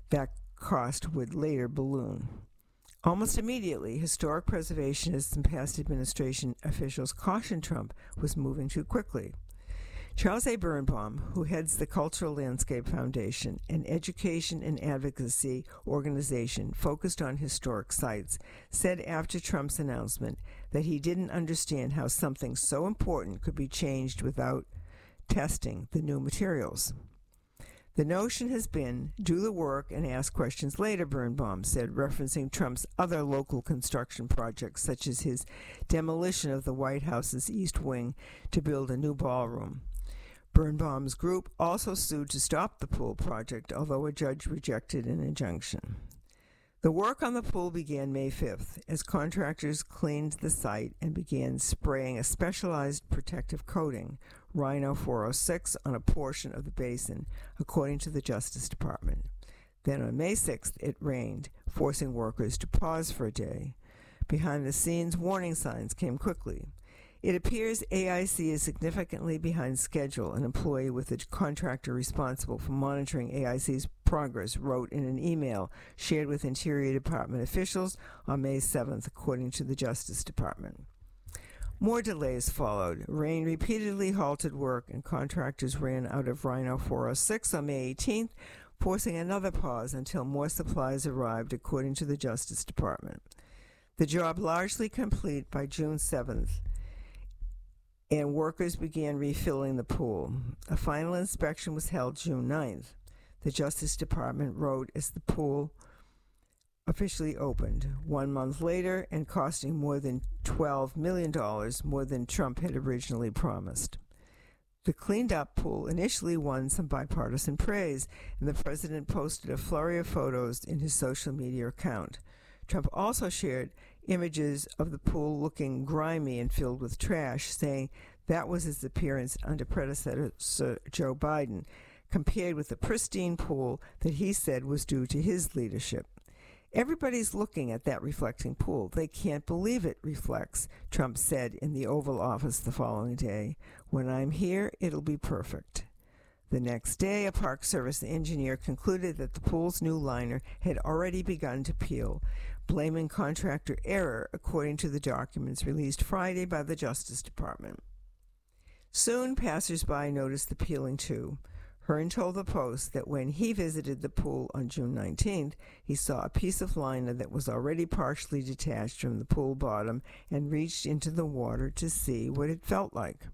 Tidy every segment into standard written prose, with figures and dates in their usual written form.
That cost would later balloon. Almost immediately, historic preservationists and past administration officials cautioned Trump was moving too quickly. Charles A. Birnbaum, who heads the Cultural Landscape Foundation, an education and advocacy organization focused on historic sites, said after Trump's announcement that he didn't understand how something so important could be changed without testing the new materials. The notion has been, do the work and ask questions later, Birnbaum said, referencing Trump's other local construction projects, such as his demolition of the White House's East Wing to build a new ballroom. Birnbaum's group also sued to stop the pool project, although a judge rejected an injunction. The work on the pool began May 5th as contractors cleaned the site and began spraying a specialized protective coating, Rhino 406, on a portion of the basin, according to the Justice Department. Then on May 6th, it rained, forcing workers to pause for a day. Behind the scenes, warning signs came quickly. It appears AIC is significantly behind schedule, an employee with the contractor responsible for monitoring AIC's progress wrote in an email shared with Interior Department officials on May 7th, according to the Justice Department. More delays followed. Rain repeatedly halted work, and contractors ran out of Rhino 406 on May 18th, forcing another pause until more supplies arrived, according to the Justice Department. The job largely complete by June 7th, and workers began refilling the pool. A final inspection was held June 9th. The Justice Department wrote as the pool officially opened 1 month later and costing more than $12 million, more than Trump had originally promised. The cleaned-up pool initially won some bipartisan praise, and the president posted a flurry of photos in his social media account. Trump also shared images of the pool looking grimy and filled with trash, saying that was his appearance under predecessor Joe Biden, compared with the pristine pool that he said was due to his leadership. Everybody's looking at that reflecting pool. They can't believe it reflects, Trump said in the Oval Office the following day. When I'm here, it'll be perfect. The next day, a Park Service engineer concluded that the pool's new liner had already begun to peel, blaming contractor error, according to the documents released Friday by the Justice Department. Soon, passers-by noticed the peeling too. Hearn told the Post that when he visited the pool on June 19th, he saw a piece of liner that was already partially detached from the pool bottom and reached into the water to see what it felt like.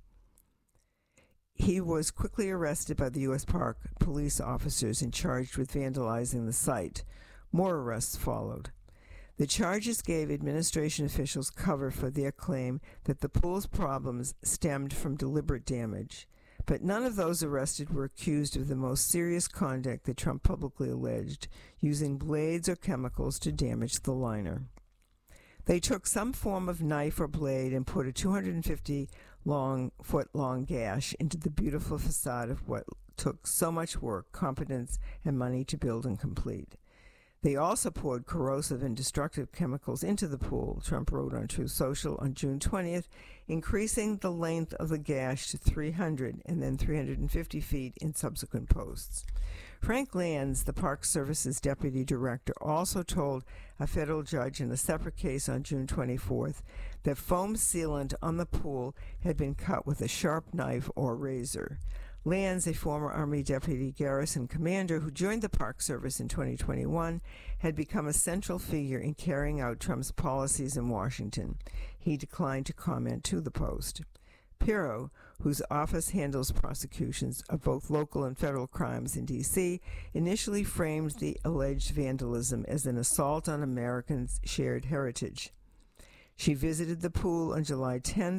He was quickly arrested by the U.S. Park police officers and charged with vandalizing the site. More arrests followed. The charges gave administration officials cover for their claim that the pool's problems stemmed from deliberate damage. But none of those arrested were accused of the most serious conduct that Trump publicly alleged, using blades or chemicals to damage the liner. They took some form of knife or blade and put a 250-foot-long gash into the beautiful facade of what took so much work, competence, and money to build and complete. They also poured corrosive and destructive chemicals into the pool, Trump wrote on Truth Social on June 20th, increasing the length of the gash to 300 and then 350 feet in subsequent posts. Frank Lands, the Park Service's deputy director, also told a federal judge in a separate case on June 24th that foam sealant on the pool had been cut with a sharp knife or razor. Lands, a former Army deputy garrison commander who joined the Park Service in 2021, had become a central figure in carrying out Trump's policies in Washington. He declined to comment to the Post. Pirro, whose office handles prosecutions of both local and federal crimes in D.C., initially framed the alleged vandalism as an assault on Americans' shared heritage. She visited the pool on July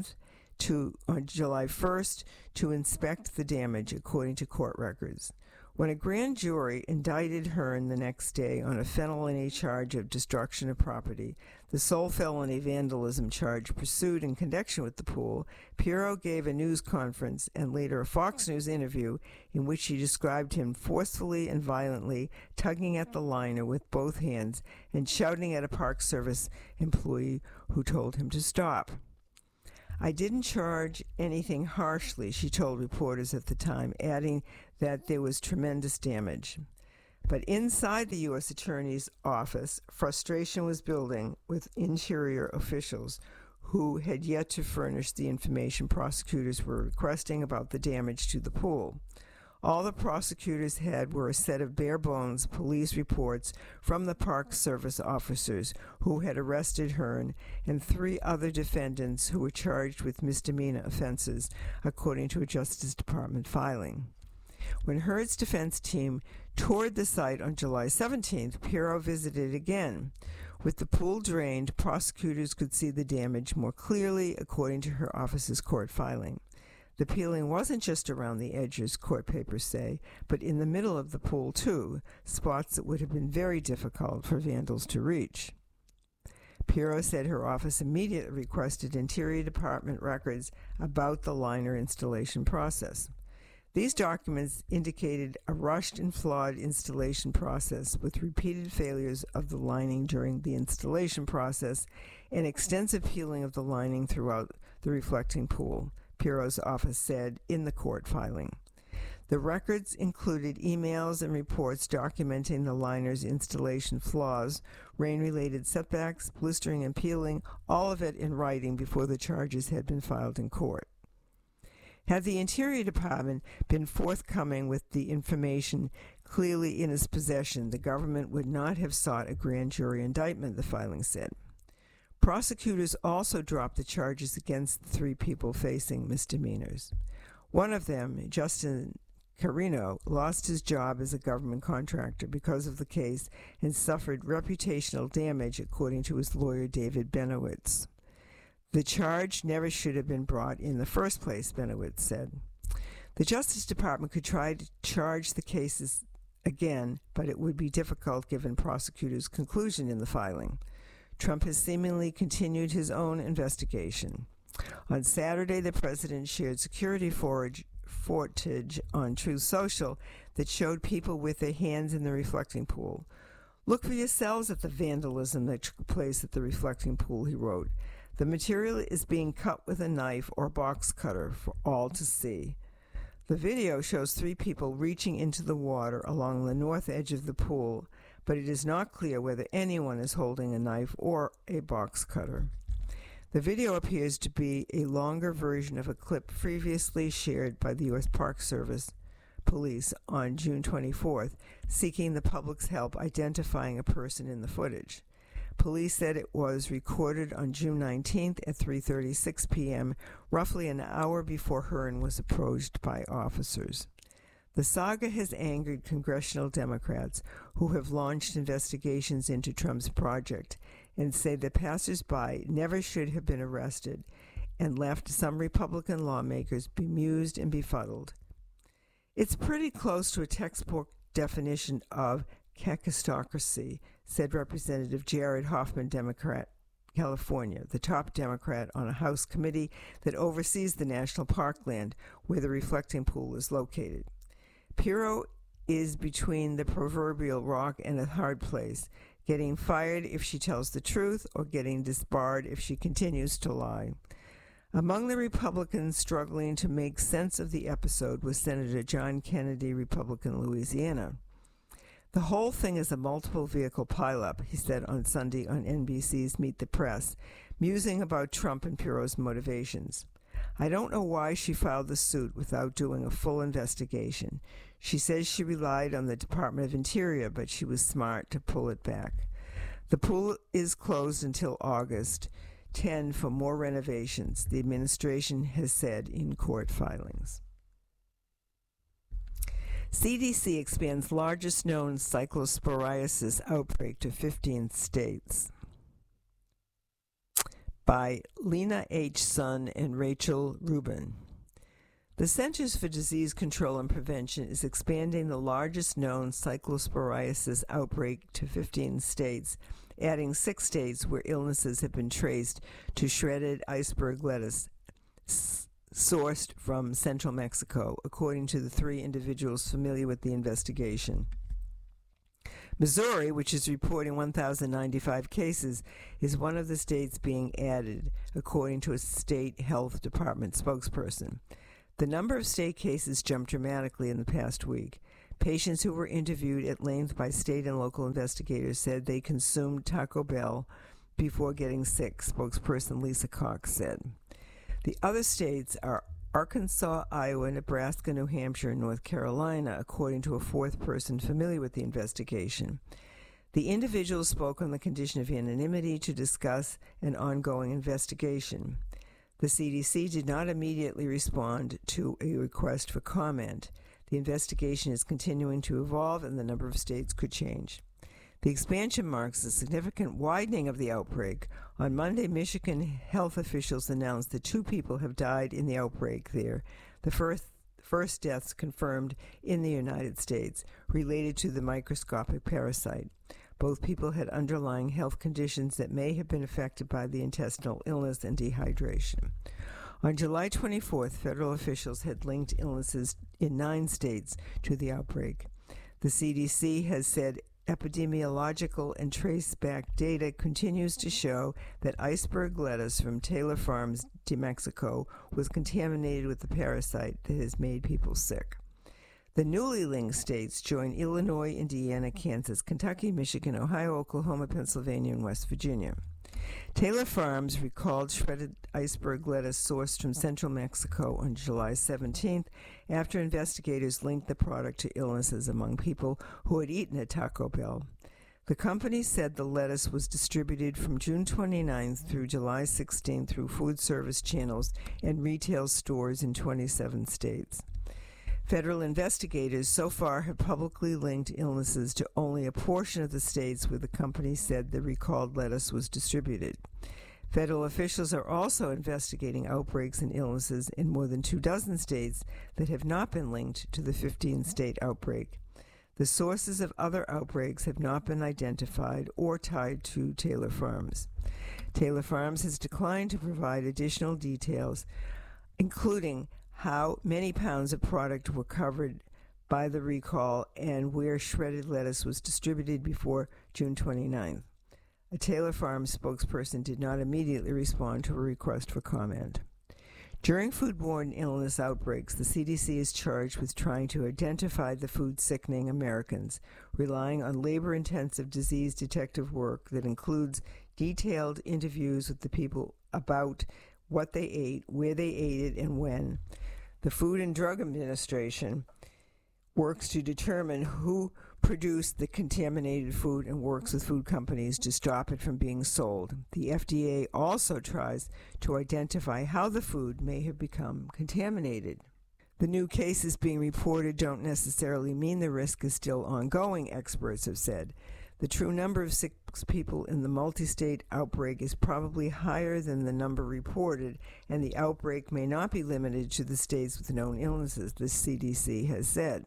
1st to inspect the damage, according to court records. When a grand jury indicted Hearn the next day on a felony charge of destruction of property, the sole felony vandalism charge pursued in connection with the pool, Pirro gave a news conference and later a Fox News interview in which she described him forcefully and violently tugging at the liner with both hands and shouting at a Park Service employee who told him to stop. I didn't charge anything harshly, she told reporters at the time, adding that there was tremendous damage. But inside the U.S. Attorney's Office, frustration was building with interior officials who had yet to furnish the information prosecutors were requesting about the damage to the pool. All the prosecutors had were a set of bare-bones police reports from the Park Service officers who had arrested Hearn and 3 other defendants who were charged with misdemeanor offenses, according to a Justice Department filing. When Heard's defense team toured the site on July 17th, Pirro visited again. With the pool drained, prosecutors could see the damage more clearly, according to her office's court filing. The peeling wasn't just around the edges, court papers say, but in the middle of the pool, too, spots that would have been very difficult for vandals to reach. Pirro said her office immediately requested Interior Department records about the liner installation process. These documents indicated a rushed and flawed installation process with repeated failures of the lining during the installation process and extensive peeling of the lining throughout the reflecting pool, Pirro's office said in the court filing. The records included emails and reports documenting the liner's installation flaws, rain-related setbacks, blistering and peeling, all of it in writing before the charges had been filed in court. Had the Interior Department been forthcoming with the information clearly in its possession, the government would not have sought a grand jury indictment, the filing said. Prosecutors also dropped the charges against the 3 people facing misdemeanors. One of them, Justin Carino, lost his job as a government contractor because of the case and suffered reputational damage, according to his lawyer David Benowitz. The charge never should have been brought in the first place, Benowitz said. The Justice Department could try to charge the cases again, but it would be difficult given prosecutors' conclusion in the filing. Trump has seemingly continued his own investigation. On Saturday, the president shared security footage on Truth Social that showed people with their hands in the reflecting pool. "Look for yourselves at the vandalism that took place at the reflecting pool," he wrote. "The material is being cut with a knife or box cutter for all to see." The video shows 3 people reaching into the water along the north edge of the pool, but it is not clear whether anyone is holding a knife or a box cutter. The video appears to be a longer version of a clip previously shared by the U.S. Park Service police on June 24th, seeking the public's help identifying a person in the footage. Police said it was recorded on June 19th at 3:36 p.m., roughly an hour before Hearn was approached by officers. The saga has angered congressional Democrats who have launched investigations into Trump's project and say that passers-by never should have been arrested and left some Republican lawmakers bemused and befuddled. "It's pretty close to a textbook definition of kakistocracy," said Representative Jared Hoffman, Democrat, California, the top Democrat on a House committee that oversees the national parkland where the reflecting pool is located. "Pirro is between the proverbial rock and a hard place, getting fired if she tells the truth or getting disbarred if she continues to lie." Among the Republicans struggling to make sense of the episode was Senator John Kennedy, Republican, Louisiana. "The whole thing is a multiple vehicle pileup," he said on Sunday on NBC's Meet the Press, musing about Trump and Pirro's motivations. "I don't know why she filed the suit without doing a full investigation. She says she relied on the Department of Interior, but she was smart to pull it back. The pool is closed until August 10 for more renovations," the administration has said in court filings. CDC expands largest known cyclosporiasis outbreak to 15 states. By Lena H. Sun and Rachel Rubin. The Centers for Disease Control and Prevention is expanding the largest known cyclosporiasis outbreak to 15 states, adding 6 states where illnesses have been traced to shredded iceberg lettuce sourced from central Mexico, according to the 3 individuals familiar with the investigation. Missouri, which is reporting 1,095 cases, is one of the states being added, according to a state health department spokesperson. The number of state cases jumped dramatically in the past week. Patients who were interviewed at length by state and local investigators said they consumed Taco Bell before getting sick, spokesperson Lisa Cox said. The other states are Arkansas, Iowa, Nebraska, New Hampshire, and North Carolina, according to a fourth person familiar with the investigation. The individuals spoke on the condition of anonymity to discuss an ongoing investigation. The CDC did not immediately respond to a request for comment. The investigation is continuing to evolve, and the number of states could change. The expansion marks a significant widening of the outbreak. On Monday, Michigan health officials announced that 2 people have died in the outbreak there, the first deaths confirmed in the United States, related to the microscopic parasite. Both people had underlying health conditions that may have been affected by the intestinal illness and dehydration. On July 24th, federal officials had linked illnesses in 9 states to the outbreak. The CDC has said epidemiological and traceback data continues to show that iceberg lettuce from Taylor Farms de Mexico was contaminated with the parasite that has made people sick. The newly linked states join Illinois, Indiana, Kansas, Kentucky, Michigan, Ohio, Oklahoma, Pennsylvania, and West Virginia. Taylor Farms recalled shredded iceberg lettuce sourced from central Mexico on July 17th after investigators linked the product to illnesses among people who had eaten at Taco Bell. The company said the lettuce was distributed from June 29th through July 16th through food service channels and retail stores in 27 states. Federal investigators so far have publicly linked illnesses to only a portion of the states where the company said the recalled lettuce was distributed. Federal officials are also investigating outbreaks and illnesses in more than 24 states that have not been linked to the 15-state outbreak. The sources of other outbreaks have not been identified or tied to Taylor Farms. Taylor Farms has declined to provide additional details, including how many pounds of product were covered by the recall and where shredded lettuce was distributed before June 29th. A Taylor Farms spokesperson did not immediately respond to a request for comment. During foodborne illness outbreaks, the CDC is charged with trying to identify the food-sickening Americans, relying on labor-intensive disease detective work that includes detailed interviews with the people about what they ate, where they ate it, and when. The Food and Drug Administration works to determine who produced the contaminated food and works with food companies to stop it from being sold. The FDA also tries to identify how the food may have become contaminated. The new cases being reported don't necessarily mean the risk is still ongoing, experts have said. The true number of sick people in the multi-state outbreak is probably higher than the number reported, and the outbreak may not be limited to the states with known illnesses, the CDC has said.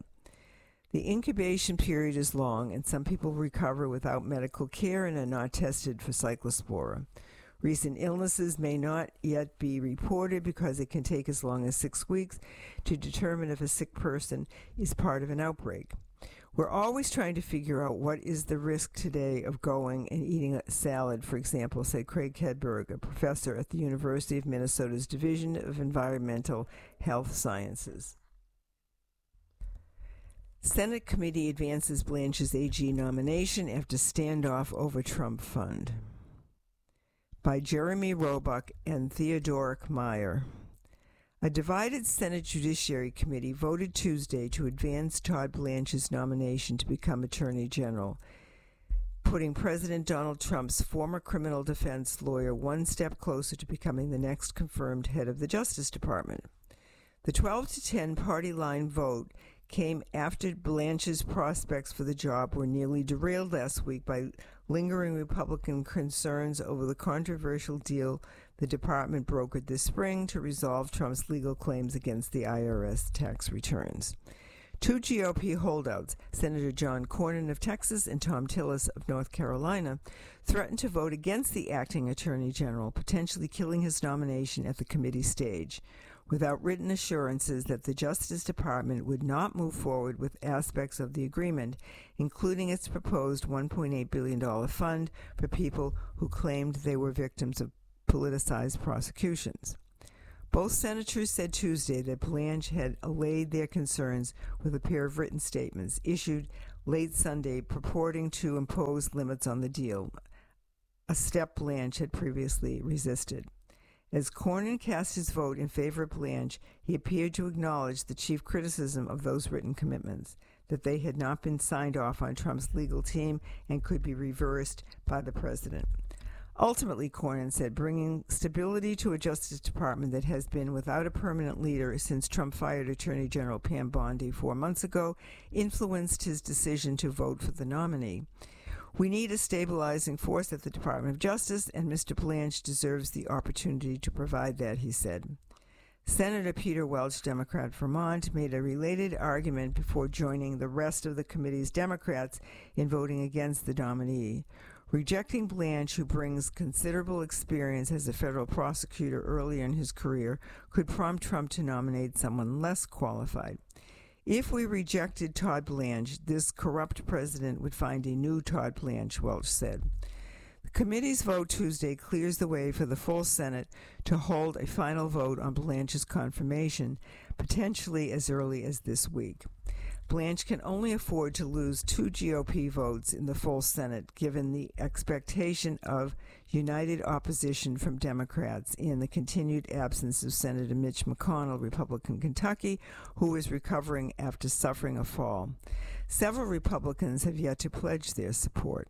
The incubation period is long, and some people recover without medical care and are not tested for cyclospora. Recent illnesses may not yet be reported because it can take as long as 6 weeks to determine if a sick person is part of an outbreak. We're always trying to figure out what is the risk today of going and eating a salad, for example, said Craig Hedberg, a professor at the University of Minnesota's Division of Environmental Health Sciences. Senate committee advances Blanche's AG nomination after standoff over Trump fund. By Jeremy Roebuck and Theodoric Meyer. A divided Senate Judiciary Committee voted Tuesday to advance Todd Blanche's nomination to become Attorney General, putting President Donald Trump's former criminal defense lawyer one step closer to becoming the next confirmed head of the Justice Department. The 12-10 party line vote came after Blanche's prospects for the job were nearly derailed last week by lingering Republican concerns over the controversial deal the department brokered this spring to resolve Trump's legal claims against the IRS tax returns. 2 GOP holdouts, Senator John Cornyn of Texas and Thom Tillis of North Carolina, threatened to vote against the acting Attorney General, potentially killing his nomination at the committee stage, without written assurances that the Justice Department would not move forward with aspects of the agreement, including its proposed $1.8 billion fund for people who claimed they were victims of politicized prosecutions. Both senators said Tuesday that Blanche had allayed their concerns with a pair of written statements issued late Sunday purporting to impose limits on the deal, a step Blanche had previously resisted. As Cornyn cast his vote in favor of Blanche, he appeared to acknowledge the chief criticism of those written commitments, that they had not been signed off on Trump's legal team and could be reversed by the president. Ultimately, Cornyn said, bringing stability to a Justice Department that has been without a permanent leader since Trump fired Attorney General Pam Bondi 4 months ago influenced his decision to vote for the nominee. We need a stabilizing force at the Department of Justice, and Mr. Blanche deserves the opportunity to provide that, he said. Senator Peter Welch, Democrat, Vermont, made a related argument before joining the rest of the committee's Democrats in voting against the nominee. Rejecting Blanche, who brings considerable experience as a federal prosecutor early in his career, could prompt Trump to nominate someone less qualified. If we rejected Todd Blanche, this corrupt president would find a new Todd Blanche, Welch said. The committee's vote Tuesday clears the way for the full Senate to hold a final vote on Blanche's confirmation, potentially as early as this week. Blanche can only afford to lose 2 GOP votes in the full Senate, given the expectation of united opposition from Democrats and the continued absence of Senator Mitch McConnell, Republican Kentucky, who is recovering after suffering a fall. Several Republicans have yet to pledge their support.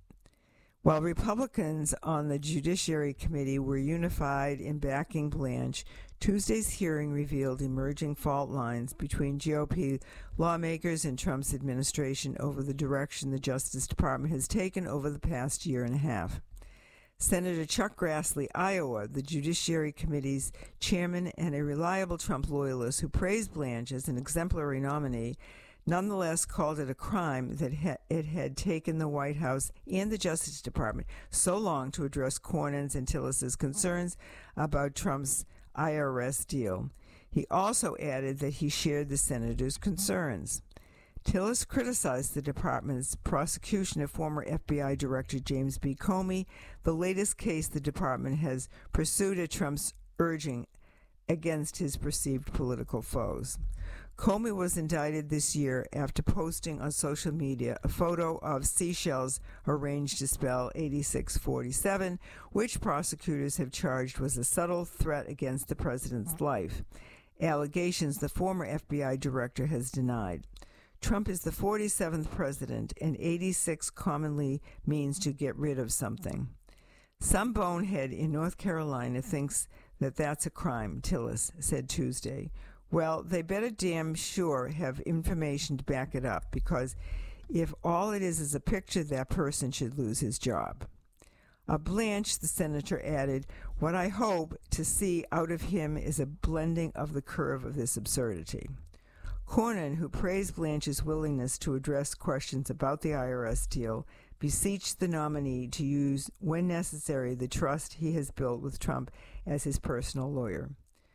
While Republicans on the Judiciary Committee were unified in backing Blanche, Tuesday's hearing revealed emerging fault lines between GOP lawmakers and Trump's administration over the direction the Justice Department has taken over the past year and a half. Senator Chuck Grassley, Iowa, the Judiciary Committee's chairman and a reliable Trump loyalist who praised Blanche as an exemplary nominee, nonetheless called it a crime that it had taken the White House and the Justice Department so long to address Cornyn's and Tillis's concerns about Trump's IRS deal. He also added that he shared the senator's concerns. Tillis criticized the department's prosecution of former FBI Director James B. Comey, the latest case the department has pursued at Trump's urging against his perceived political foes. Comey was indicted this year after posting on social media a photo of seashells arranged to spell 8647, which prosecutors have charged was a subtle threat against the president's life. Allegations the former FBI director has denied. Trump is the 47th president, and 86 commonly means to get rid of something. Some bonehead in North Carolina thinks that that's a crime, Tillis said Tuesday. Well, they better damn sure have information to back it up, because if all it is a picture, that person should lose his job. Blanche, the senator added, what I hope to see out of him is a blending of the curve of this absurdity. Cornyn, who praised Blanche's willingness to address questions about the IRS deal, beseeched the nominee to use, when necessary, the trust he has built with Trump as his personal lawyer.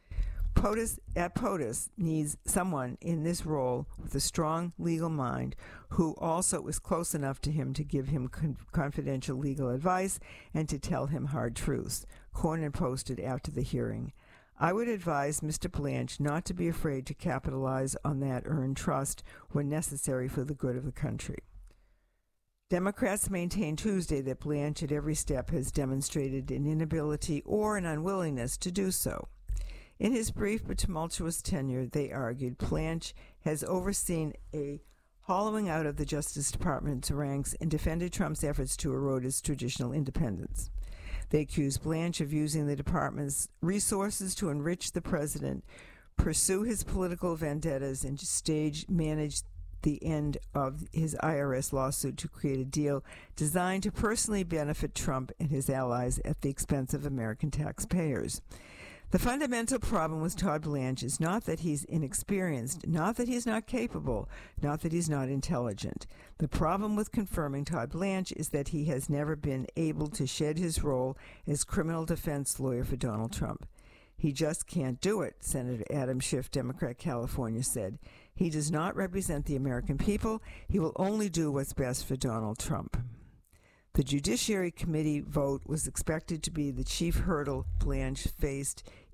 POTUS needs someone in this role with a strong legal mind who also is close enough to him to give him confidential legal advice and to tell him hard truths, Cornyn posted after the hearing. I would advise Mr. Blanche not to be afraid to capitalize on that earned trust when necessary for the good of the country. Democrats maintained Tuesday that Blanche at every step has demonstrated an inability or an unwillingness to do so. In his brief but tumultuous tenure, they argued, Blanche has overseen a hollowing out of the Justice Department's ranks and defended Trump's efforts to erode its traditional independence. They accused Blanche of using the department's resources to enrich the president, pursue his political vendettas, and manage the end of his IRS lawsuit to create a deal designed to personally benefit Trump and his allies at the expense of American taxpayers. The fundamental problem with Todd Blanche is not that he's inexperienced, not that he's not capable, not that he's not intelligent. The problem with confirming Todd Blanche is that he has never been able to shed his role as criminal defense lawyer for Donald Trump. He just can't do it, Senator Adam Schiff, Democrat, California, said. He does not represent the American people. He will only do what's best for Donald Trump. The Judiciary Committee vote was expected to be the chief hurdle Blanche faced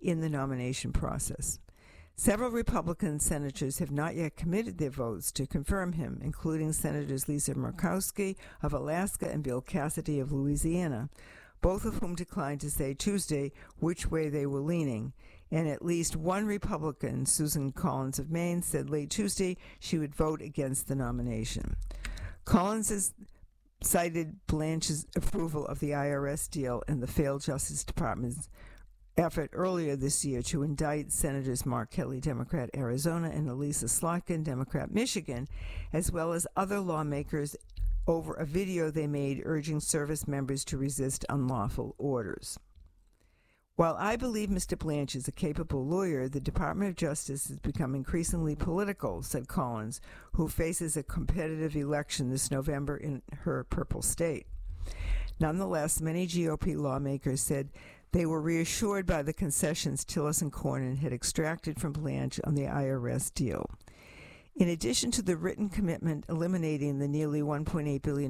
in the nomination process. Several Republican senators have not yet committed their votes to confirm him, including Senators Lisa Murkowski of Alaska and Bill Cassidy of Louisiana, both of whom declined to say Tuesday which way they were leaning. And at least one Republican, Susan Collins of Maine, said late Tuesday she would vote against the nomination. Collins has cited Blanche's approval of the IRS deal and the failed Justice Department's effort earlier this year to indict Senators Mark Kelly, Democrat, Arizona, and Elisa Slotkin, Democrat, Michigan, as well as other lawmakers over a video they made urging service members to resist unlawful orders. While I believe Mr. Blanche is a capable lawyer, the Department of Justice has become increasingly political, said Collins, who faces a competitive election this November in her purple state. Nonetheless, many GOP lawmakers said they were reassured by the concessions Tillis and Cornyn had extracted from Blanche on the IRS deal. In addition to the written commitment eliminating the nearly $1.8 billion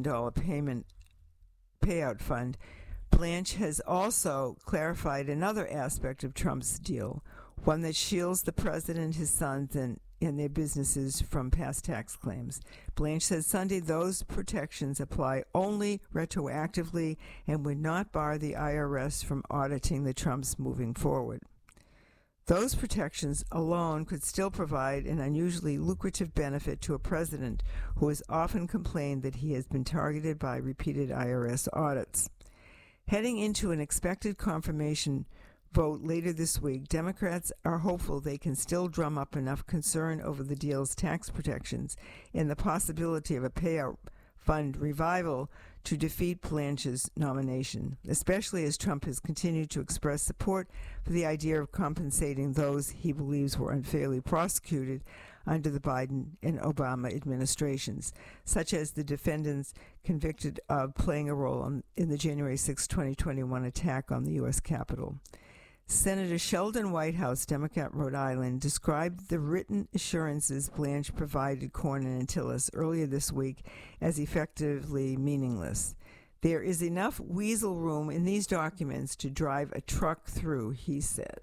payout fund, Blanche has also clarified another aspect of Trump's deal, one that shields the president, his sons, and their businesses from past tax claims. Blanche said Sunday those protections apply only retroactively and would not bar the IRS from auditing the Trumps moving forward. Those protections alone could still provide an unusually lucrative benefit to a president who has often complained that he has been targeted by repeated IRS audits. Heading into an expected confirmation vote later this week, Democrats are hopeful they can still drum up enough concern over the deal's tax protections and the possibility of a payout fund revival to defeat Blanche's nomination, especially as Trump has continued to express support for the idea of compensating those he believes were unfairly prosecuted under the Biden and Obama administrations, such as the defendants convicted of playing a role in the January 6, 2021 attack on the U.S. Capitol. Senator Sheldon Whitehouse, Democrat, Rhode Island, described the written assurances Blanche provided Cornyn and Tillis earlier this week as effectively meaningless. There is enough weasel room in these documents to drive a truck through, he said.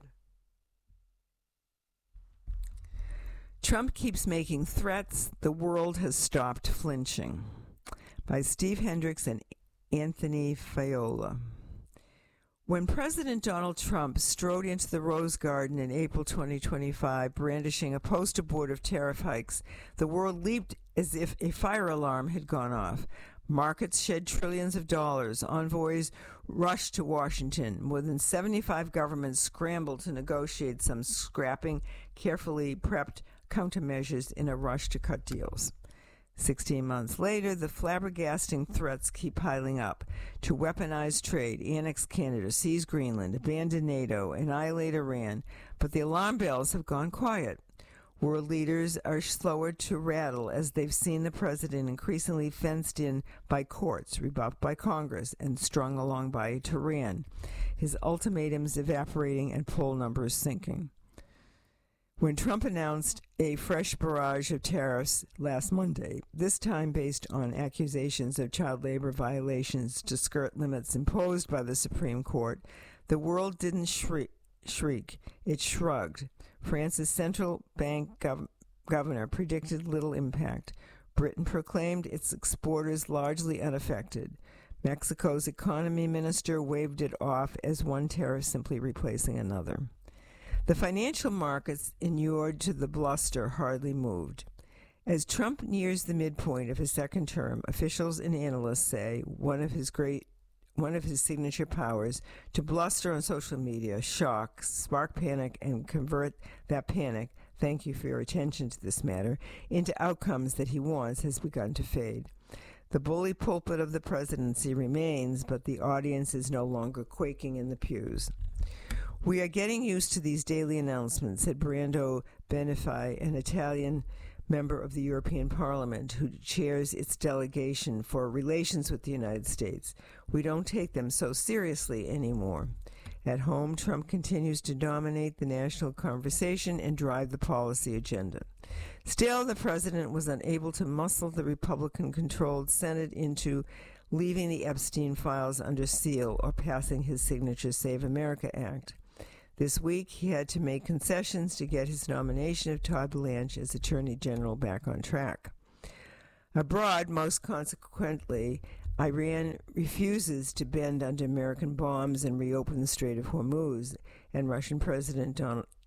Trump keeps making threats. The world has stopped flinching. By Steve Hendricks and Anthony Faiola. When President Donald Trump strode into the Rose Garden in April 2025, brandishing a poster board of tariff hikes, the world leaped as if a fire alarm had gone off. Markets shed trillions of dollars. Envoys rushed to Washington. More than 75 governments scrambled to negotiate some scrapping, carefully prepped countermeasures in a rush to cut deals. 16 months later, the flabbergasting threats keep piling up to weaponize trade, annex Canada, seize Greenland, abandon NATO, annihilate Iran, but the alarm bells have gone quiet. World leaders are slower to rattle as they've seen the president increasingly fenced in by courts, rebuffed by Congress, and strung along by Tehran, his ultimatums evaporating and poll numbers sinking. When Trump announced a fresh barrage of tariffs last Monday, this time based on accusations of child labor violations to skirt limits imposed by the Supreme Court, the world didn't shriek, it shrugged. France's central bank governor predicted little impact. Britain proclaimed its exporters largely unaffected. Mexico's economy minister waved it off as one tariff simply replacing another. The financial markets, inured to the bluster, hardly moved. As Trump nears the midpoint of his second term, officials and analysts say one of his signature powers to bluster on social media, shock, spark panic, and convert that panic, thank you for your attention to this matter, into outcomes that he wants has begun to fade. The bully pulpit of the presidency remains, but the audience is no longer quaking in the pews. We are getting used to these daily announcements, said Brando Benifei, an Italian member of the European Parliament who chairs its delegation for relations with the United States. We don't take them so seriously anymore. At home, Trump continues to dominate the national conversation and drive the policy agenda. Still, the president was unable to muscle the Republican-controlled Senate into leaving the Epstein files under seal or passing his signature Save America Act. This week, he had to make concessions to get his nomination of Todd Blanche as Attorney General back on track. Abroad, most consequently, Iran refuses to bend under American bombs and reopen the Strait of Hormuz, and Russian President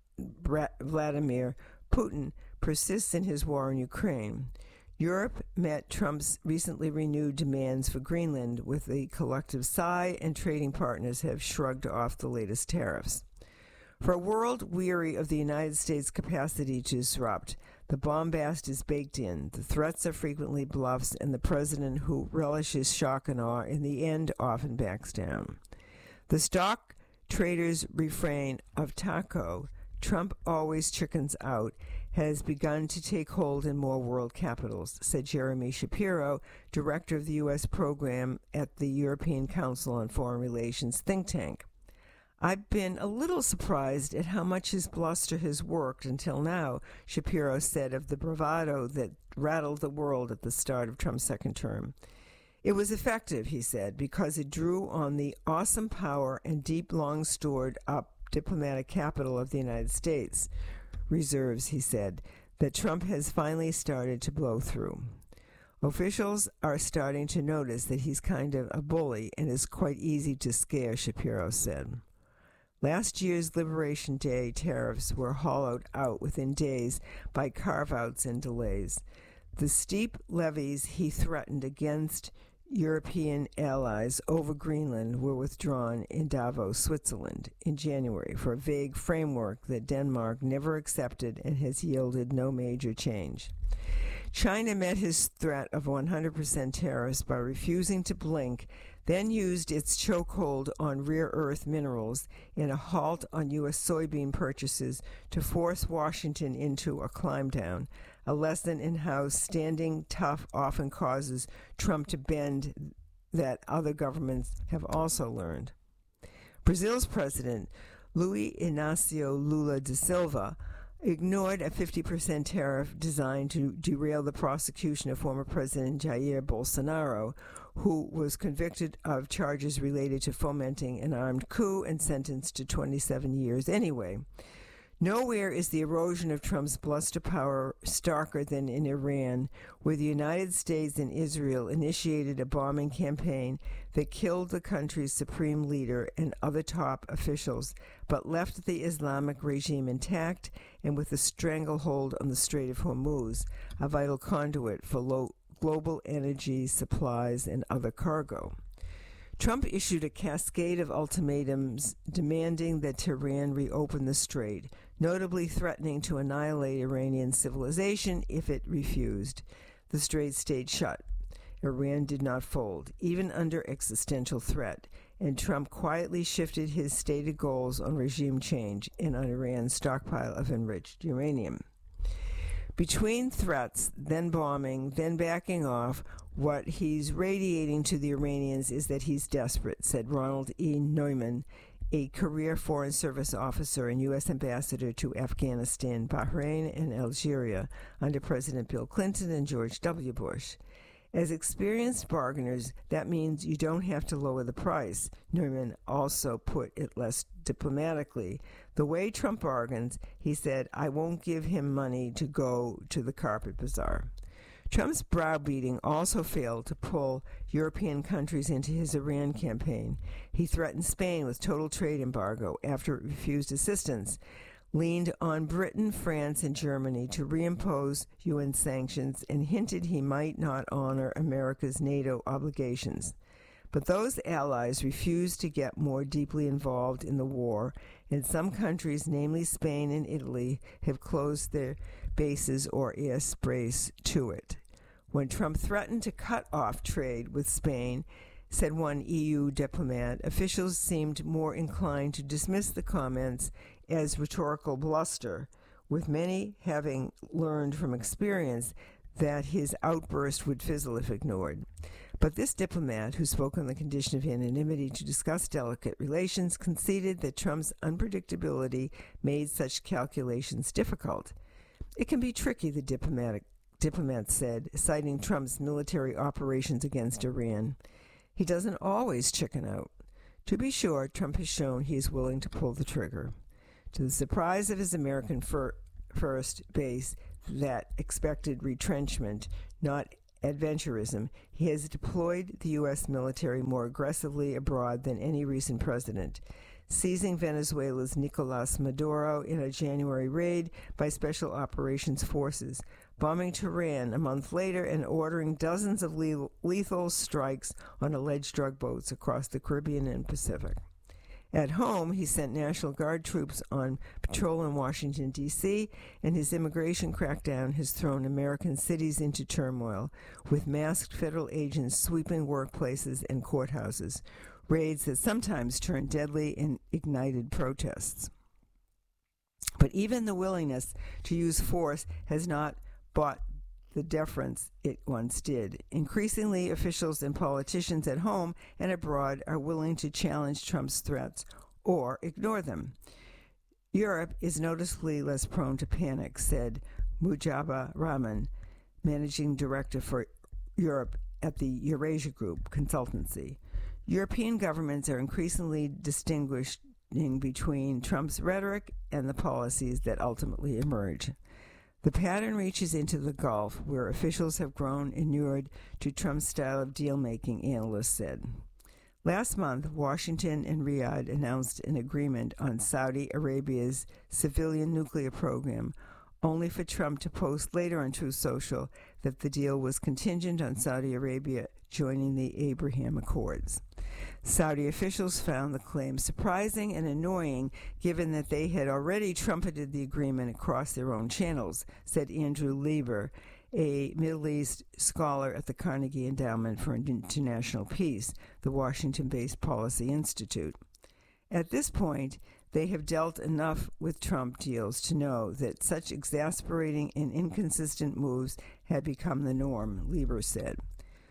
Vladimir Putin persists in his war in Ukraine. Europe met Trump's recently renewed demands for Greenland with a collective sigh, and trading partners have shrugged off the latest tariffs. For a world weary of the United States' capacity to disrupt, the bombast is baked in, the threats are frequently bluffs, and the president, who relishes shock and awe, in the end often backs down. The stock traders' refrain of taco, Trump always chickens out, has begun to take hold in more world capitals, said Jeremy Shapiro, director of the U.S. program at the European Council on Foreign Relations think tank. I've been a little surprised at how much his bluster has worked until now, Shapiro said of the bravado that rattled the world at the start of Trump's second term. It was effective, he said, because it drew on the awesome power and deep, long-stored-up diplomatic capital of the United States reserves, he said, that Trump has finally started to blow through. Officials are starting to notice that he's kind of a bully and is quite easy to scare, Shapiro said. Last year's Liberation Day tariffs were hollowed out within days by carve-outs and delays. The steep levies he threatened against European allies over Greenland were withdrawn in Davos, Switzerland, in January for a vague framework that Denmark never accepted and has yielded no major change. China met his threat of 100% tariffs by refusing to blink, then used its chokehold on rare earth minerals and a halt on U.S. soybean purchases to force Washington into a climb down, a lesson in how standing tough often causes Trump to bend that other governments have also learned. Brazil's president, Luiz Inácio Lula da Silva, ignored a 50% tariff designed to derail the prosecution of former President Jair Bolsonaro, who was convicted of charges related to fomenting an armed coup and sentenced to 27 years anyway. Nowhere is the erosion of Trump's bluster power starker than in Iran, where the United States and Israel initiated a bombing campaign that killed the country's supreme leader and other top officials, but left the Islamic regime intact and with a stranglehold on the Strait of Hormuz, a vital conduit for global energy supplies and other cargo. Trump issued a cascade of ultimatums demanding that Tehran reopen the strait, notably threatening to annihilate Iranian civilization if it refused. The strait stayed shut. Iran did not fold, even under existential threat, and Trump quietly shifted his stated goals on regime change and on Iran's stockpile of enriched uranium. Between threats, then bombing, then backing off, what he's radiating to the Iranians is that he's desperate, said Ronald E. Neumann, a career Foreign Service officer and U.S. ambassador to Afghanistan, Bahrain, and Algeria under President Bill Clinton and George W. Bush. As experienced bargainers, that means you don't have to lower the price. Neumann also put it less diplomatically. The way Trump bargains, he said, I won't give him money to go to the carpet bazaar. Trump's browbeating also failed to pull European countries into his Iran campaign. He threatened Spain with total trade embargo after it refused assistance, leaned on Britain, France, and Germany to reimpose UN sanctions, and hinted he might not honor America's NATO obligations. But those allies refused to get more deeply involved in the war, and some countries, namely Spain and Italy, have closed their bases or airspace to it. When Trump threatened to cut off trade with Spain, said one EU diplomat, officials seemed more inclined to dismiss the comments as rhetorical bluster, with many having learned from experience that his outburst would fizzle if ignored. But this diplomat, who spoke on the condition of anonymity to discuss delicate relations, conceded that Trump's unpredictability made such calculations difficult. It can be tricky, the diplomat said, citing Trump's military operations against Iran. He doesn't always chicken out. To be sure, Trump has shown he is willing to pull the trigger. To the surprise of his American first base that expected retrenchment, not adventurism, he has deployed the U.S. military more aggressively abroad than any recent president, seizing Venezuela's Nicolas Maduro in a January raid by Special Operations Forces, bombing Tehran a month later and ordering dozens of lethal strikes on alleged drug boats across the Caribbean and Pacific. At home, he sent National Guard troops on patrol in Washington, D.C., and his immigration crackdown has thrown American cities into turmoil, with masked federal agents sweeping workplaces and courthouses, raids that sometimes turn deadly in ignited protests. But even the willingness to use force has not bought the deference it once did. Increasingly, officials and politicians at home and abroad are willing to challenge Trump's threats or ignore them. Europe is noticeably less prone to panic, said Mujaba Rahman, managing director for Europe at the Eurasia Group consultancy. European governments are increasingly distinguishing between Trump's rhetoric and the policies that ultimately emerge. The pattern reaches into the Gulf, where officials have grown inured to Trump's style of deal-making, analysts said. Last month, Washington and Riyadh announced an agreement on Saudi Arabia's civilian nuclear program, only for Trump to post later on Truth Social that the deal was contingent on Saudi Arabia joining the Abraham Accords. Saudi officials found the claim surprising and annoying, given that they had already trumpeted the agreement across their own channels, said Andrew Lieber, a Middle East scholar at the Carnegie Endowment for International Peace, the Washington-based Policy Institute. At this point, they have dealt enough with Trump deals to know that such exasperating and inconsistent moves had become the norm, Lieber said.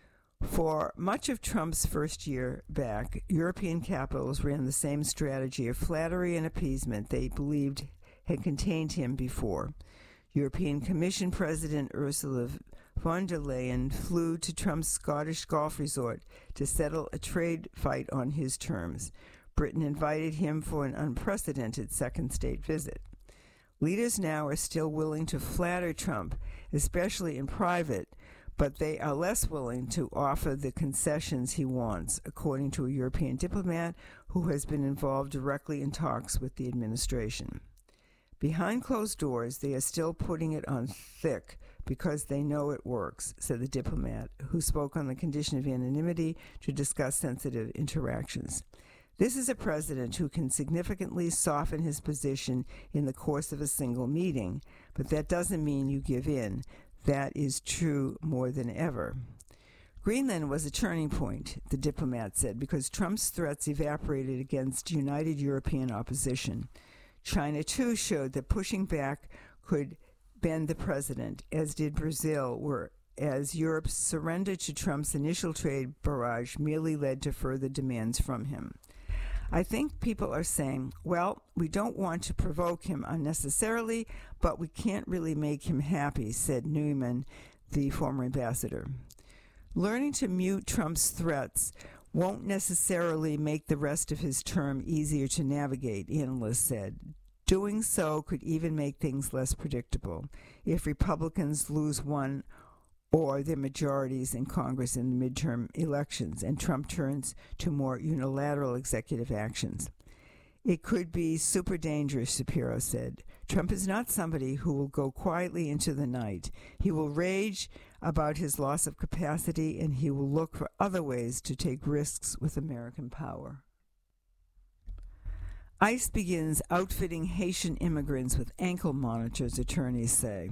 For much of Trump's first year back, European capitals ran the same strategy of flattery and appeasement they believed had contained him before. European Commission President Ursula von der Leyen flew to Trump's Scottish golf resort to settle a trade fight on his terms. Britain invited him for an unprecedented second state visit. Leaders now are still willing to flatter Trump, especially in private, but they are less willing to offer the concessions he wants, according to a European diplomat who has been involved directly in talks with the administration. Behind closed doors, they are still putting it on thick because they know it works, said the diplomat, who spoke on the condition of anonymity to discuss sensitive interactions. This is a president who can significantly soften his position in the course of a single meeting, but that doesn't mean you give in. That is true more than ever. Greenland was a turning point, the diplomat said, because Trump's threats evaporated against united European opposition. China, too, showed that pushing back could bend the president, as did Brazil, whereas Europe's surrender to Trump's initial trade barrage merely led to further demands from him. I think people are saying, well, we don't want to provoke him unnecessarily, but we can't really make him happy, said Neumann, the former ambassador. Learning to mute Trump's threats won't necessarily make the rest of his term easier to navigate, analysts said. Doing so could even make things less predictable if Republicans lose one or their majorities in Congress in the midterm elections, and Trump turns to more unilateral executive actions. It could be super dangerous, Shapiro said. Trump is not somebody who will go quietly into the night. He will rage about his loss of capacity, and he will look for other ways to take risks with American power. ICE begins outfitting Haitian immigrants with ankle monitors, attorneys say.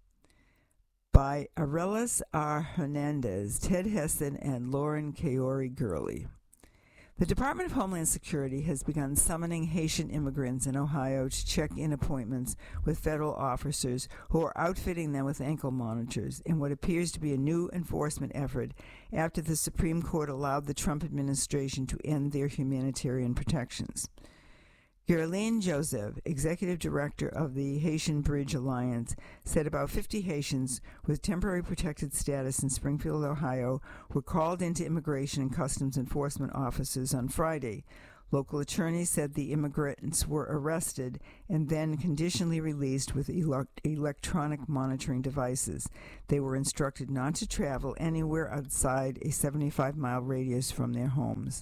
By Arelis R. Hernandez, Ted Heston, and Lauren Kaori Gurley. The Department of Homeland Security has begun summoning Haitian immigrants in Ohio to check-in appointments with federal officers who are outfitting them with ankle monitors in what appears to be a new enforcement effort after the Supreme Court allowed the Trump administration to end their humanitarian protections. Gerline Joseph, executive director of the Haitian Bridge Alliance, said about 50 Haitians with temporary protected status in Springfield, Ohio, were called into immigration and customs enforcement offices on Friday, Local attorneys said the immigrants were arrested and then conditionally released with electronic monitoring devices. They were instructed not to travel anywhere outside a 75-mile radius from their homes.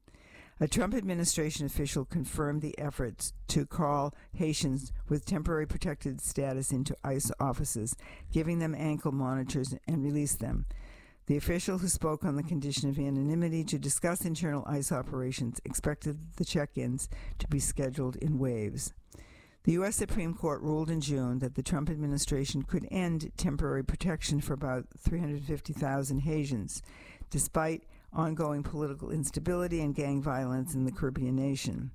A Trump administration official confirmed the efforts to call Haitians with temporary protected status into ICE offices, giving them ankle monitors, and release them. The official, who spoke on the condition of anonymity to discuss internal ICE operations, expected the check-ins to be scheduled in waves. The U.S. Supreme Court ruled in June that the Trump administration could end temporary protection for about 350,000 Haitians, despite ongoing political instability and gang violence in the Caribbean nation.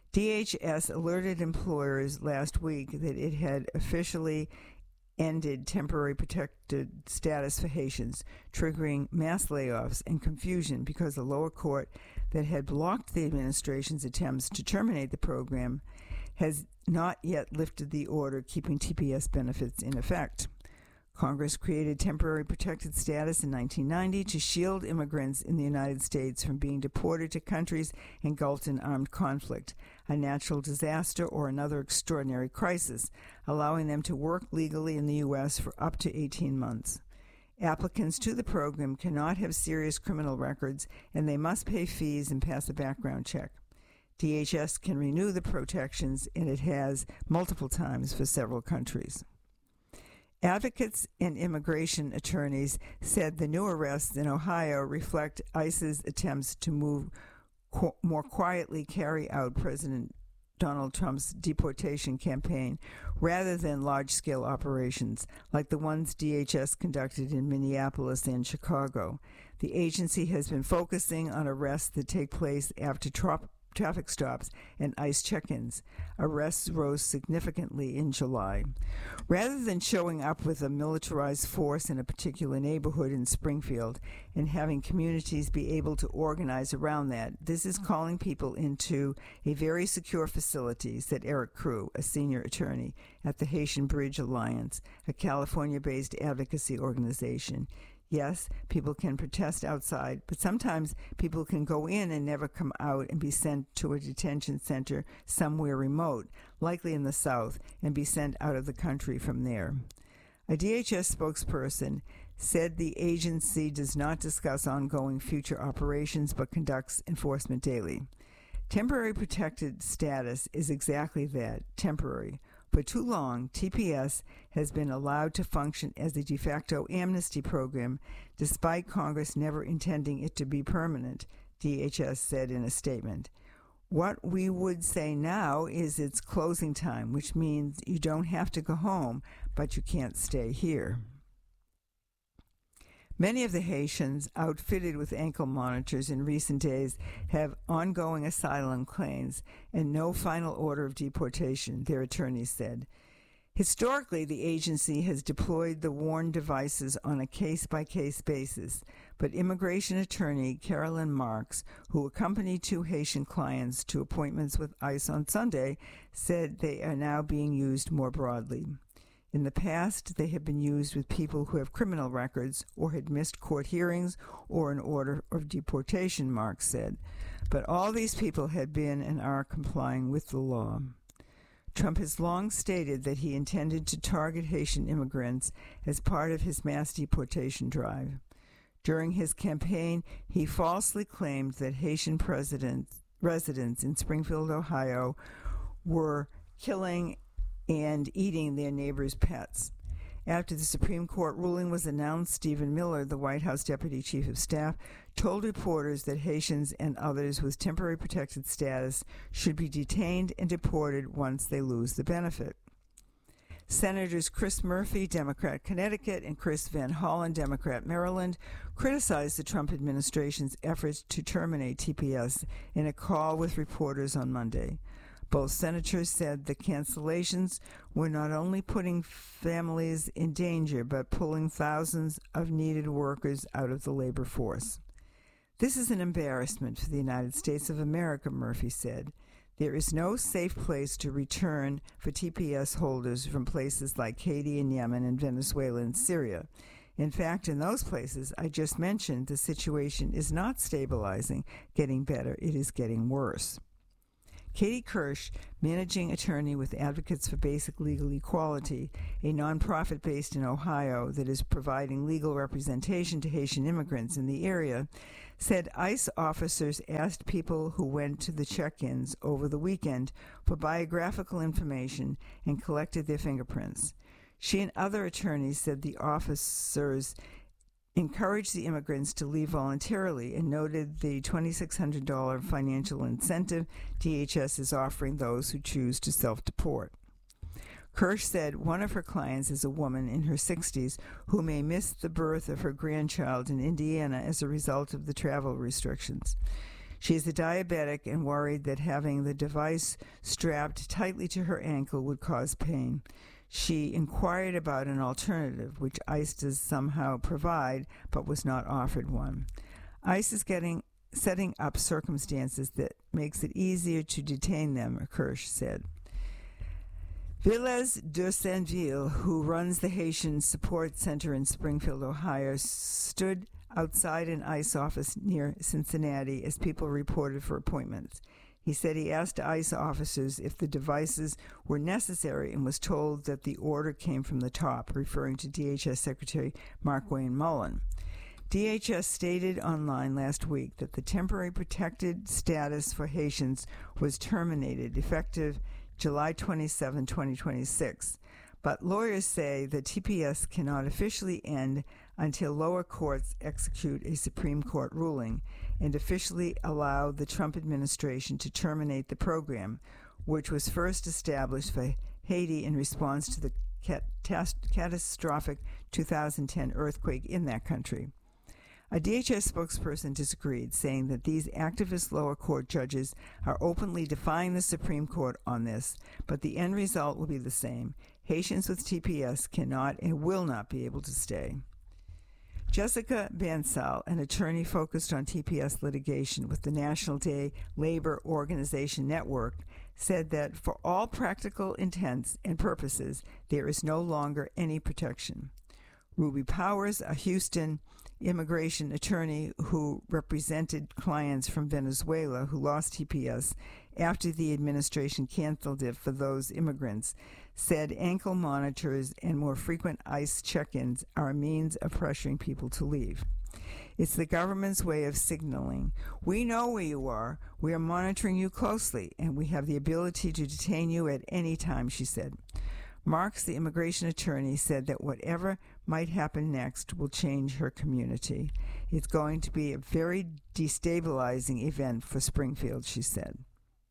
DHS alerted employers last week that it had officially ended temporary protected status for Haitians, triggering mass layoffs and confusion because the lower court that had blocked the administration's attempts to terminate the program has not yet lifted the order keeping TPS benefits in effect. Congress created temporary protected status in 1990 to shield immigrants in the United States from being deported to countries engulfed in armed conflict, a natural disaster, or another extraordinary crisis, allowing them to work legally in the U.S. for up to 18 months. Applicants to the program cannot have serious criminal records, and they must pay fees and pass a background check. DHS can renew the protections, and it has multiple times for several countries. Advocates and immigration attorneys said the new arrests in Ohio reflect ICE's attempts to more quietly carry out President Donald Trump's deportation campaign rather than large-scale operations like the ones DHS conducted in Minneapolis and Chicago. The agency has been focusing on arrests that take place after traffic stops and ICE check-ins. Arrests rose significantly in July. Rather than showing up with a militarized force in a particular neighborhood in Springfield and having communities be able to organize around that, this is calling people into a very secure facility, said Eric Crew, a senior attorney at the Haitian Bridge Alliance, a California-based advocacy organization. Yes, people can protest outside, but sometimes people can go in and never come out and be sent to a detention center somewhere remote, likely in the South, and be sent out of the country from there. A DHS spokesperson said the agency does not discuss ongoing future operations but conducts enforcement daily. Temporary protected status is exactly that, temporary. For too long, TPS has been allowed to function as a de facto amnesty program, despite Congress never intending it to be permanent, DHS said in a statement. What we would say now is it's closing time, which means you don't have to go home, but you can't stay here. Many of the Haitians outfitted with ankle monitors in recent days have ongoing asylum claims and no final order of deportation, their attorneys said. Historically, the agency has deployed the WARN devices on a case-by-case basis, but immigration attorney Carolyn Marks, who accompanied two Haitian clients to appointments with ICE on Sunday, said they are now being used more broadly. In the past, they have been used with people who have criminal records or had missed court hearings or an order of deportation, Marks said. But all these people had been and are complying with the law. Trump has long stated that he intended to target Haitian immigrants as part of his mass deportation drive. During his campaign, he falsely claimed that Haitian residents in Springfield, Ohio, were killing and eating their neighbors' pets. After the Supreme Court ruling was announced, Stephen Miller, the White House Deputy Chief of Staff, told reporters that Haitians and others with temporary protected status should be detained and deported once they lose the benefit. Senators Chris Murphy, Democrat Connecticut, and Chris Van Hollen, Democrat Maryland, criticized the Trump administration's efforts to terminate TPS in a call with reporters on Monday. Both senators said the cancellations were not only putting families in danger, but pulling thousands of needed workers out of the labor force. This is an embarrassment for the United States of America, Murphy said. There is no safe place to return for TPS holders from places like Haiti and Yemen and Venezuela and Syria. In fact, in those places I just mentioned, the situation is not stabilizing, getting better, it is getting worse. Katie Kirsch, managing attorney with Advocates for Basic Legal Equality, a nonprofit based in Ohio that is providing legal representation to Haitian immigrants in the area, said ICE officers asked people who went to the check-ins over the weekend for biographical information and collected their fingerprints. She and other attorneys said the officers encouraged the immigrants to leave voluntarily and noted the $2,600 financial incentive DHS is offering those who choose to self-deport. Kirsch said one of her clients is a woman in her 60s who may miss the birth of her grandchild in Indiana as a result of the travel restrictions. She is a diabetic and worried that having the device strapped tightly to her ankle would cause pain. She inquired about an alternative, which ICE does somehow provide, but was not offered one. ICE is setting up circumstances that makes it easier to detain them, Kirsch said. Villes de Saint-Ville, who runs the Haitian Support Center in Springfield, Ohio, stood outside an ICE office near Cincinnati as people reported for appointments. He said he asked ICE officers if the devices were necessary and was told that the order came from the top, referring to DHS Secretary Mark Wayne Mullen. DHS stated online last week that the temporary protected status for Haitians was terminated effective July 27, 2026. But lawyers say the TPS cannot officially end until lower courts execute a Supreme Court ruling and officially allow the Trump administration to terminate the program, which was first established for Haiti in response to the catastrophic 2010 earthquake in that country. A DHS spokesperson disagreed, saying that these activist lower court judges are openly defying the Supreme Court on this, but the end result will be the same. Haitians with TPS cannot and will not be able to stay. Jessica Bansal, an attorney focused on TPS litigation with the National Day Labor Organization Network, said that for all practical intents and purposes, there is no longer any protection. Ruby Powers, a Houston immigration attorney who represented clients from Venezuela who lost TPS after the administration canceled it for those immigrants, said ankle monitors and more frequent ICE check-ins are a means of pressuring people to leave. It's the government's way of signaling, we know where you are, we are monitoring you closely, and we have the ability to detain you at any time, she said. Marks, the immigration attorney, said that whatever might happen next will change her community. It's going to be a very destabilizing event for Springfield, she said.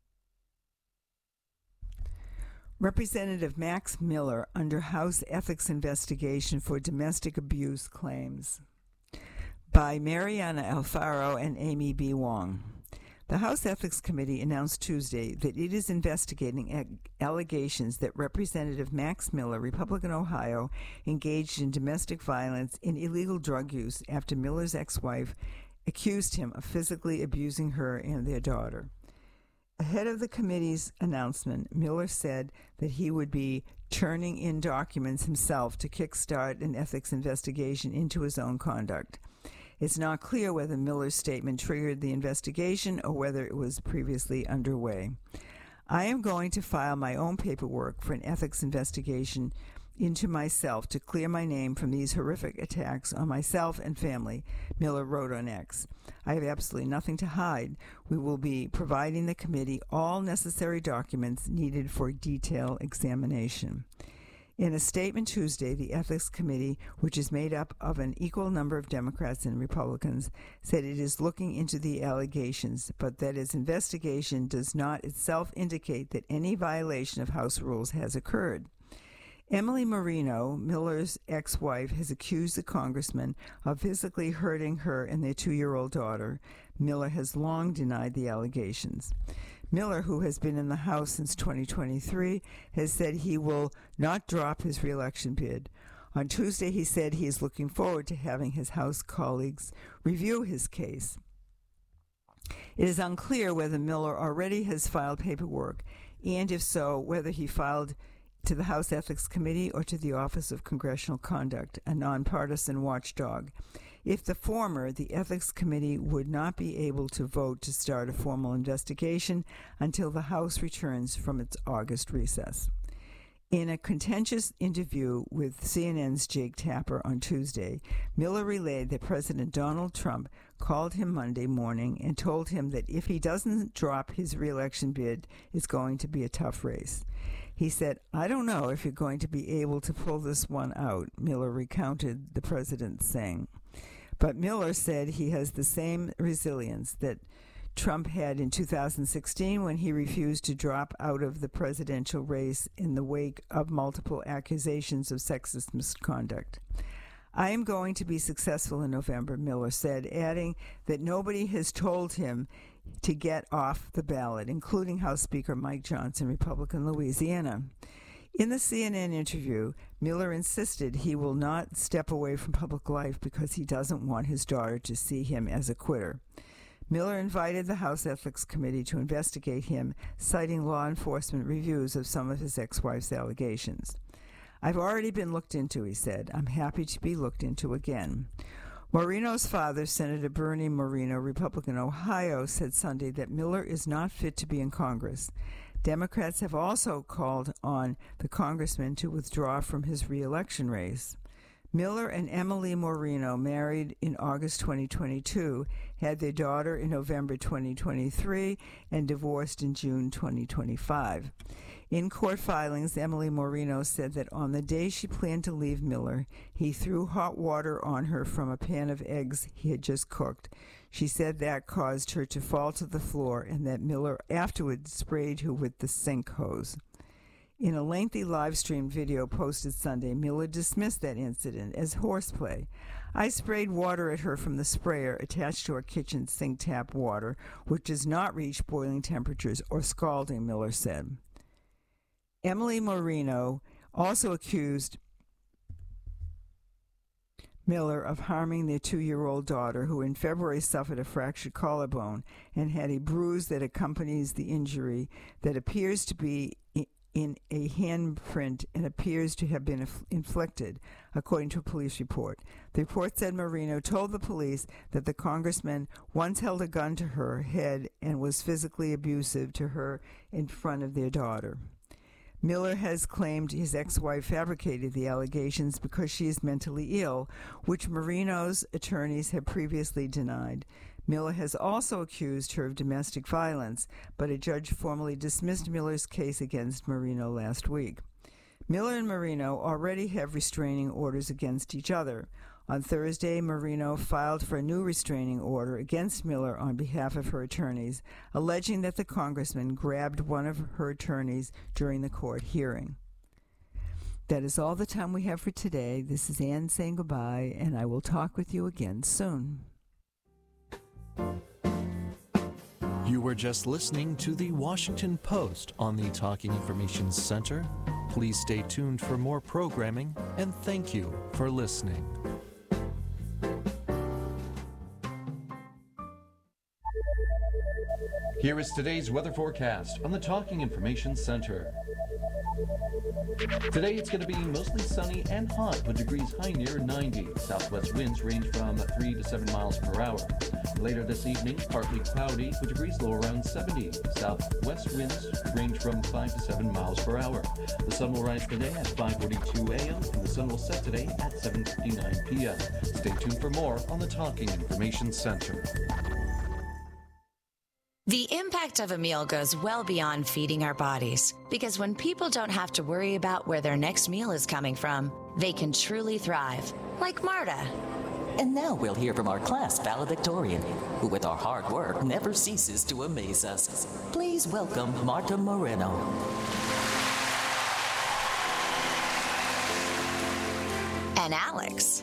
Representative Max Miller under House Ethics investigation for domestic abuse claims. By Mariana Alfaro and Amy B. Wong. The House Ethics Committee announced Tuesday that it is investigating allegations that Representative Max Miller, Republican Ohio, engaged in domestic violence and illegal drug use after Miller's ex-wife accused him of physically abusing her and their daughter. Ahead of the committee's announcement, Miller said that he would be turning in documents himself to kickstart an ethics investigation into his own conduct. It's not clear whether Miller's statement triggered the investigation or whether it was previously underway. I am going to file my own paperwork for an ethics investigation into myself to clear my name from these horrific attacks on myself and family, Miller wrote on X. I have absolutely nothing to hide. We will be providing the committee all necessary documents needed for detailed examination. In a statement Tuesday, the Ethics Committee, which is made up of an equal number of Democrats and Republicans, said it is looking into the allegations, but that its investigation does not itself indicate that any violation of House rules has occurred. Emily Marino, Miller's ex-wife, has accused the congressman of physically hurting her and their 2-year-old daughter. Miller has long denied the allegations. Miller, who has been in the House since 2023, has said he will not drop his reelection bid. On Tuesday, he said he is looking forward to having his House colleagues review his case. It is unclear whether Miller already has filed paperwork, and if so, whether he filed to the House Ethics Committee or to the Office of Congressional Conduct, a nonpartisan watchdog. If the former, the Ethics Committee would not be able to vote to start a formal investigation until the House returns from its August recess. In a contentious interview with CNN's Jake Tapper on Tuesday, Miller relayed that President Donald Trump called him Monday morning and told him that if he doesn't drop his re-election bid, it's going to be a tough race. He said, "I don't know if you're going to be able to pull this one out," Miller recounted the president saying. But Miller said he has the same resilience that Trump had in 2016 when he refused to drop out of the presidential race in the wake of multiple accusations of sexist misconduct. "I am going to be successful in November," Miller said, adding that nobody has told him to get off the ballot, including House Speaker Mike Johnson, Republican Louisiana. In the CNN interview, Miller insisted he will not step away from public life because he doesn't want his daughter to see him as a quitter. Miller invited the House Ethics Committee to investigate him, citing law enforcement reviews of some of his ex-wife's allegations. "I've already been looked into," he said. "I'm happy to be looked into again." Moreno's father, Senator Bernie Moreno, Republican Ohio, said Sunday that Miller is not fit to be in Congress. Democrats have also called on the congressman to withdraw from his re-election race. Miller and Emily Moreno, married in August 2022, had their daughter in November 2023 and divorced in June 2025. In court filings, Emily Moreno said that on the day she planned to leave Miller, he threw hot water on her from a pan of eggs he had just cooked. She said that caused her to fall to the floor and that Miller afterwards sprayed her with the sink hose. In a lengthy live-streamed video posted Sunday, Miller dismissed that incident as horseplay. "I sprayed water at her from the sprayer attached to our kitchen sink tap water, which does not reach boiling temperatures or scalding," Miller said. Emily Moreno also accused Miller of harming their 2-year-old daughter, who in February suffered a fractured collarbone and had a bruise that accompanies the injury that appears to be in a handprint and appears to have been inflicted, according to a police report. The report said Moreno told the police that the congressman once held a gun to her head and was physically abusive to her in front of their daughter. Miller has claimed his ex-wife fabricated the allegations because she is mentally ill, which Moreno's attorneys have previously denied. Miller has also accused her of domestic violence, but a judge formally dismissed Miller's case against Moreno last week. Miller and Moreno already have restraining orders against each other. On Thursday, Moreno filed for a new restraining order against Miller on behalf of her attorneys, alleging that the congressman grabbed one of her attorneys during the court hearing. That is all the time we have for today. This is Ann saying goodbye, and I will talk with you again soon. You were just listening to the Washington Post on the Talking Information Center. Please stay tuned for more programming, and thank you for listening. Here is today's weather forecast on the Talking Information Center. Today it's going to be mostly sunny and hot with degrees high near 90. Southwest winds range from 3 to 7 miles per hour. Later this evening, partly cloudy with degrees low around 70. Southwest winds range from 5 to 7 miles per hour. The sun will rise today at 5:42 a.m. and the sun will set today at 7:59 p.m. Stay tuned for more on the Talking Information Center. The impact of a meal goes well beyond feeding our bodies, because when people don't have to worry about where their next meal is coming from, they can truly thrive, like Marta. And now we'll hear from our class valedictorian, who with our hard work never ceases to amaze us. Please welcome Marta Moreno. And Alex.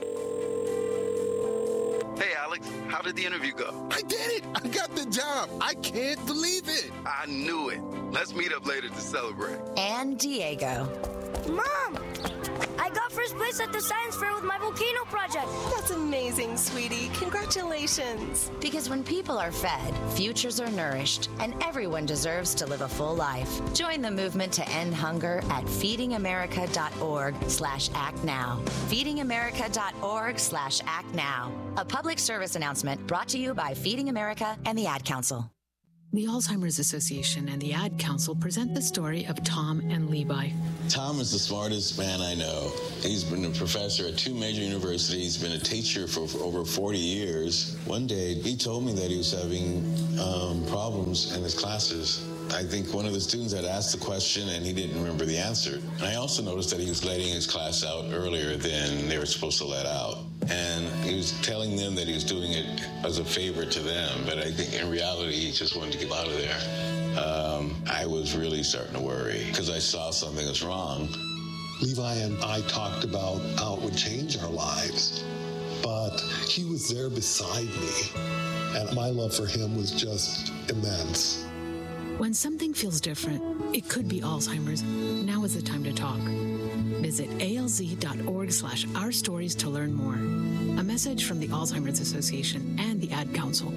Hey, Alex, how did the interview go? I did it! I got the job! I can't believe it! I knew it. Let's meet up later to celebrate. And Diego. Mom! I got first place at the science fair with my volcano project. That's amazing, sweetie. Congratulations. Because when people are fed, futures are nourished, and everyone deserves to live a full life. Join the movement to end hunger at feedingamerica.org/actnow. feedingamerica.org/actnow. A public service announcement brought to you by Feeding America and the Ad Council. The Alzheimer's Association and the Ad Council present the story of Tom and Levi. Tom is the smartest man I know. He's been a professor at 2 major universities, been a teacher for over 40 years. One day, he told me that he was having problems in his classes. I think one of the students had asked the question and he didn't remember the answer. And I also noticed that he was letting his class out earlier than they were supposed to let out. And he was telling them that he was doing it as a favor to them, but I think in reality he just wanted to get out of there. I was really starting to worry because I saw something was wrong. Levi and I talked about how it would change our lives, but he was there beside me, and my love for him was just immense. When something feels different, it could be Alzheimer's. Now is the time to talk. Visit alz.org/ourstories to learn more. A message from the Alzheimer's Association and the Ad Council.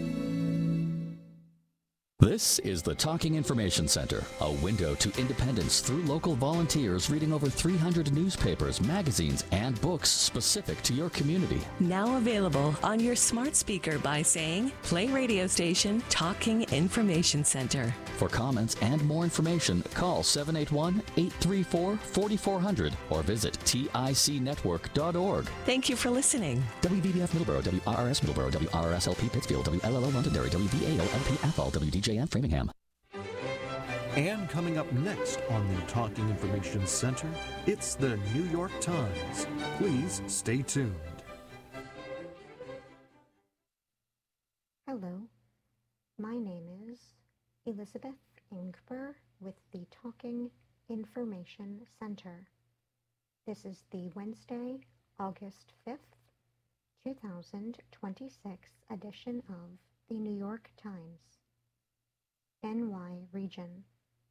This is the Talking Information Center, a window to independence through local volunteers reading over 300 newspapers, magazines, and books specific to your community. Now available on your smart speaker by saying, play radio station Talking Information Center. For comments and more information, call 781-834-4400 or visit ticnetwork.org. Thank you for listening. WVBF Middleborough, WRRS Middleborough, WRSLP Pittsfield, WLLO Londonderry, WVAO-LP Athol, WDJN Framingham. And coming up next on the Talking Information Center, it's the New York Times. Please stay tuned. Hello, my name is Elizabeth Ingber with the Talking Information Center. This is the Wednesday, August 5th, 2026 edition of the New York Times. NY Region.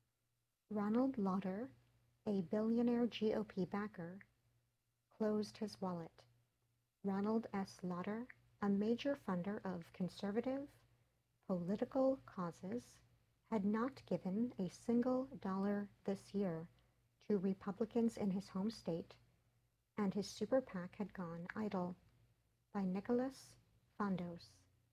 Ronald Lauder, a billionaire GOP backer, closed his wallet. Ronald S. Lauder, a major funder of conservative political causes, had not given a single dollar this year to Republicans in his home state, and his super PAC had gone idle. By Nicholas Fondos.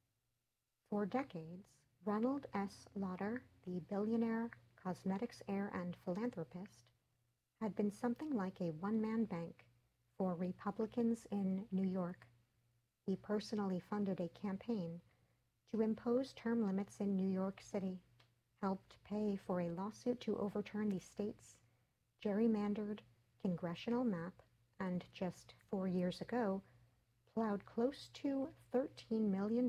For decades, Ronald S. Lauder, the billionaire cosmetics heir and philanthropist, had been something like a one-man bank for Republicans in New York. He personally funded a campaign to impose term limits in New York City, helped pay for a lawsuit to overturn the state's gerrymandered congressional map, and just 4 years ago, plowed close to $13 million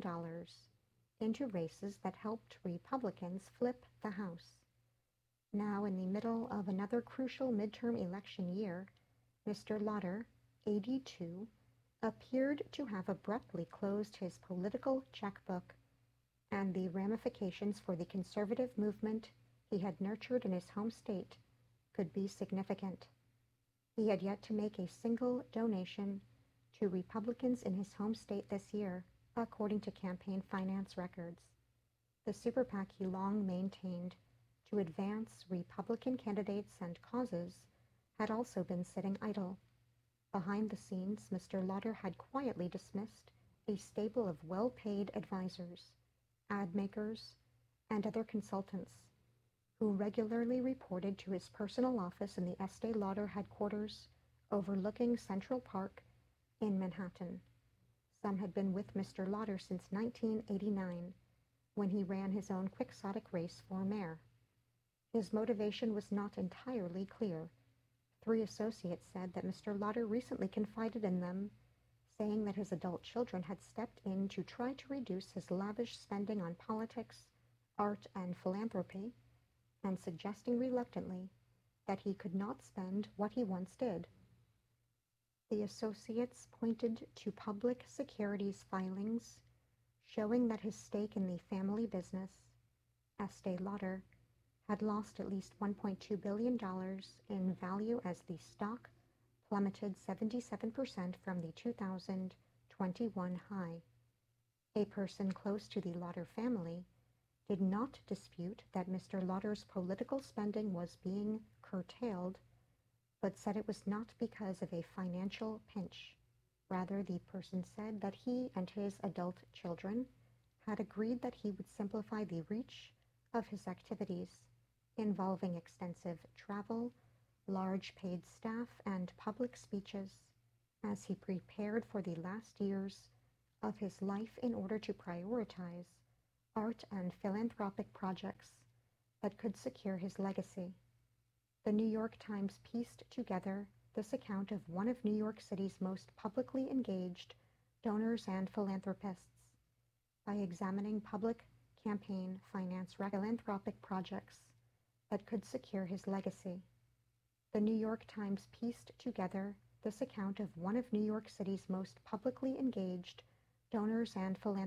into races that helped Republicans flip the House. Now, in the middle of another crucial midterm election year, Mr. Lauder, 82, appeared to have abruptly closed his political checkbook, and the ramifications for the conservative movement he had nurtured in his home state could be significant. He had yet to make a single donation to Republicans in his home state this year, according to campaign finance records. The super PAC he long maintained to advance Republican candidates and causes had also been sitting idle. Behind the scenes, Mr. Lauder had quietly dismissed a stable of well-paid advisors, ad makers, and other consultants who regularly reported to his personal office in the Estee Lauder headquarters overlooking Central Park in Manhattan. Some had been with Mr. Lauder since 1989, when he ran his own quixotic race for mayor. His motivation was not entirely clear. 3 associates said that Mr. Lauder recently confided in them, saying that his adult children had stepped in to try to reduce his lavish spending on politics, art, and philanthropy, and suggesting reluctantly that he could not spend what he once did. The associates pointed to public securities filings showing that his stake in the family business, Estee Lauder, had lost at least $1.2 billion in value as the stock plummeted 77% from the 2021 high. A person close to the Lauder family did not dispute that Mr. Lauder's political spending was being curtailed, but said it was not because of a financial pinch. Rather, the person said that he and his adult children had agreed that he would simplify the reach of his activities, involving extensive travel, large paid staff, and public speeches, as he prepared for the last years of his life in order to prioritize art and philanthropic projects that could secure his legacy. The New York Times pieced together this account of one of New York City's most publicly engaged donors and philanthropists by examining public campaign finance philanthropic projects that could secure his legacy. The New York Times pieced together this account of one of New York City's most publicly engaged donors and philanthropists